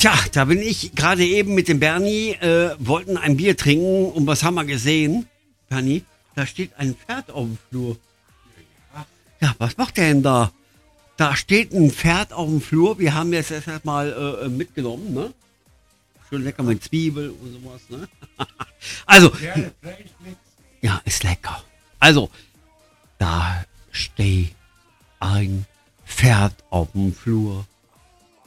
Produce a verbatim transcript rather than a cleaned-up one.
Tja, da bin ich gerade eben mit dem Bernie, äh, wollten ein Bier trinken und was haben wir gesehen? Bernie, da steht ein Pferd auf dem Flur. Ja, was macht der denn da? Da steht ein Pferd auf dem Flur. Wir haben jetzt erst mal äh, mitgenommen, ne? Schön lecker mit Zwiebel und sowas, ne? Also, ja, ist lecker. Also, da steht ein Pferd auf dem Flur.